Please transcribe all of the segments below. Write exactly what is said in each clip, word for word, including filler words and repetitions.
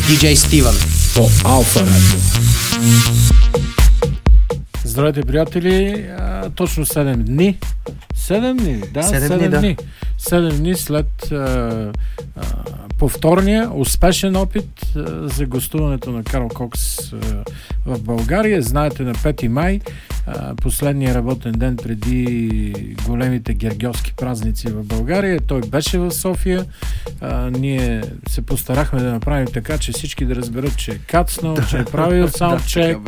Диджей Стивън по Алфа Радио. Здравейте, приятели! А, точно седем дни. седем дни, да, седем дни. дни. седем дни след а, а, повторния успешен опит а, за гостуването на Карл Кокс а, в България. Знаете, на пети май, а, последния работен ден преди големите гергьовски празници в България, той беше в София. А, ние се постарахме да направим така, че всички да разберат, че е кацнал, че е правил саундчек,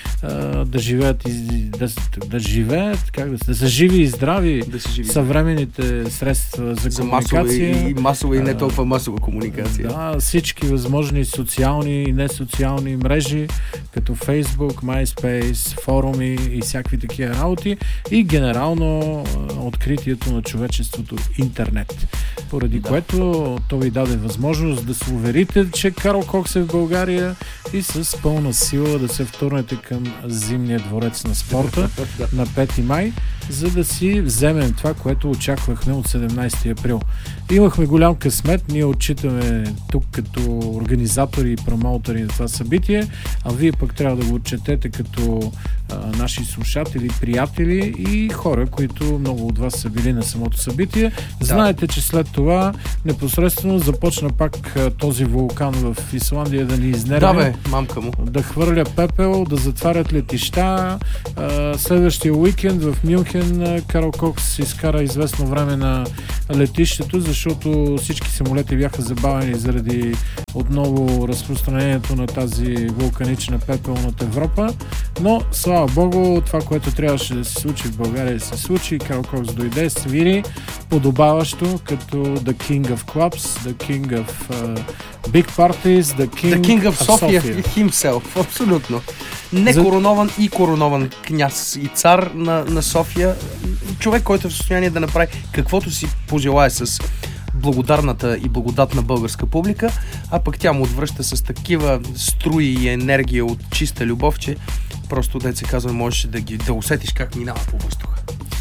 да, да живеят, да, да живеят, как да, да са живи и здрави да живи. Съвременните средства за, за комуникация. Масова и, и масова и не толкова масова комуникация. Да, всички възможни социални и несоциални мрежи, като Facebook, MySpace, форуми и всякакви такива работи, и генерално откритието на човечеството интернет. Поради да. което то ви даде възможност да се уверите, че Карл Кокс е в България и с пълна сила да се втурнете към Зимния дворец на спорта на пети май, за да си вземем това, което очаквахме от седемнайсети април. Имахме голям късмет, ние отчитаме тук като организатори и промоутери на това събитие, а вие пък трябва да го отчетете като а, наши слушатели, приятели и хора, които много от вас са били на самото събитие. Да. Знаете, че след това непосредствено започна пак а, този вулкан в Исландия да ни изнерви. Да бе, мамка му. Да хвърля пепел, да затварят летища. А, следващия уикенд в Мюнхен Карл Кокс изкара известно време на летището, защото всички самолети бяха забавени заради отново разпространението на тази вулканична пепел над Европа. Но, слава Богу, това, което трябваше да се случи в България, се случи. Карл Кокс дойде, свири подобаващо, като The King of Clubs, The King of uh, Big Parties, The King, The King of, of Sofia, Sofia. Himself, абсолютно. Не За... коронован и коронован княз и цар на, на София. Човек, който е в състояние да направи каквото си пожелае с благодарната и благодатна българска публика, а пък тя му отвръща с такива струи и енергия от чиста любов, че просто, дет се казва, можеш да, ги, да усетиш как минава по въздуха.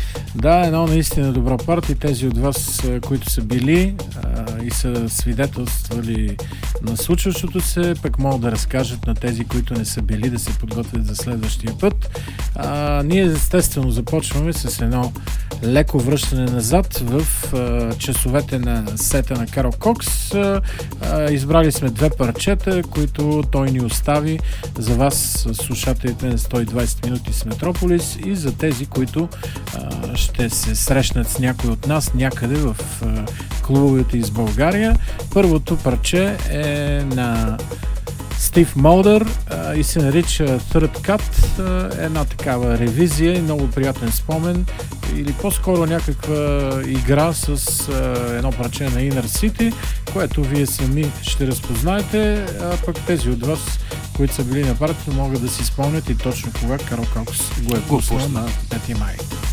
Да, едно наистина добра парти. Тези от вас, които са били а, и са свидетелствали на случващото се, пък могат да разкажат на тези, които не са били, да се подготвят за следващия път. А, ние естествено започваме с едно леко връщане назад в а, часовете на сета на Карл Кокс. А, а, избрали сме две парчета, които той ни остави за вас, слушателите на сто и двайсет минути с Метрополис, и за тези, които а, ще се срещнат с някой от нас някъде в а, клубовете из България. Първото парче е на Стив Молдър а, и се нарича Third Cut. А, една такава ревизия и много приятен спомен, или по-скоро някаква игра с а, едно парче на Inner City, което вие сами ще разпознаете, а пък тези от вас, които са били на партията, могат да си спомнят и точно кога Карл Кокс го е пуснал на пети май.